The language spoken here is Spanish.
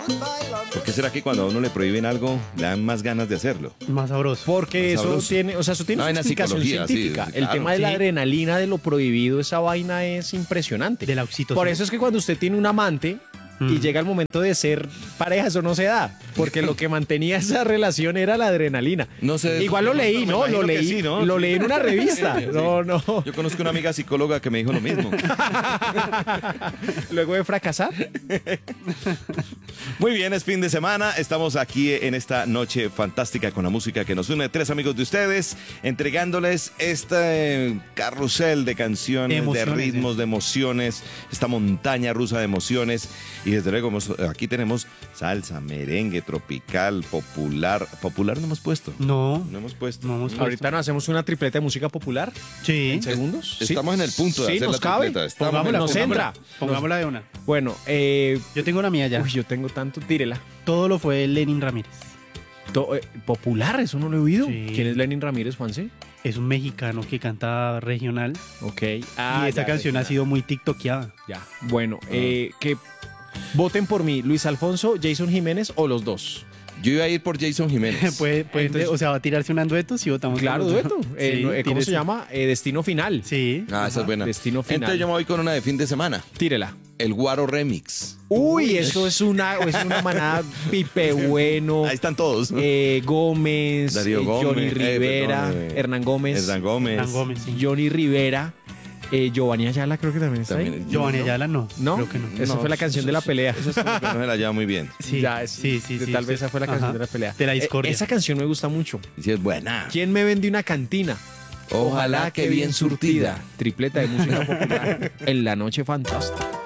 ¿Por qué será que cuando a uno le prohíben algo, le dan más ganas de hacerlo? Más sabroso. Porque Más eso sabroso. tiene, o sea, eso tiene Una una vaina explicación psicología, sí, científica. sí, El claro. tema de la Sí. adrenalina, de lo prohibido, esa vaina es impresionante. De la oxitocina. Por eso es que cuando usted tiene un amante y llega el momento de ser pareja, eso no se da. Porque lo que mantenía esa relación era la adrenalina. No sé. Igual lo leí, Me ¿no? imagino Lo que leí, sí, ¿no? lo Sí. leí en una revista. Sí. No, no. Yo conozco una amiga psicóloga que me dijo lo mismo. Luego de fracasar. Muy bien, es fin de semana. Estamos aquí en esta noche fantástica con la música que nos une. 3 amigos de ustedes, entregándoles este carrusel de canciones, de Emociones, ritmos, de emociones, esta montaña rusa de emociones. Y desde luego aquí tenemos salsa, merengue, tropical, popular. ¿Popular no hemos puesto? No. No hemos puesto. No hemos puesto. Ahorita nos hacemos una tripleta de música popular. Sí. ¿En segundos? ¿Sí? Estamos en el punto de Sí, hacer nos la cabe. tripleta. Estamos Pongámosla, nos entra. Pongámosla de una. Bueno, Yo tengo una mía ya. uy, yo tengo tanto, tírela. Todo lo fue Lenin Ramírez. Popular, eso no lo he oído. Sí. ¿Quién es Lenin Ramírez, Juanse? Es un mexicano que canta regional. Ok. y esta canción ha sido muy tiktokeada. Ya. Bueno, que voten por mí, Luis Alfonso, Jason Jiménez o los dos. Yo iba a ir por Jason Jiménez. Entonces- o sea, va a tirarse un dueto si votamos. Claro, por los dos. dueto. Sí, ¿Cómo tírese. se llama? Destino Final. Sí. Ah, esa es buena. Destino Final. Entonces yo me voy con una de fin de semana. Tírela. El Guaro Remix. Uy, eso es una manada Pipe Bueno, Ahí están todos. Gómez, Darío Johnny Gómez, Rivera, perdón, Hernán Gómez, Hernán Gómez. Hernán Gómez, sí. Johnny Rivera, Giovanni Ayala creo que también está ahí. También- Giovanni Ayala no. ¿No? Creo que no. Esa fue la canción de la pelea. Esa es como que no se la lleva muy bien. Sí, Ya, sí. Tal vez sí. esa fue la canción Ajá. de la pelea. De la discordia. Esa canción me gusta mucho. Y si es buena. ¿Quién me vende una cantina? Ojalá que bien surtida. Tripleta de música popular en la noche fantástica.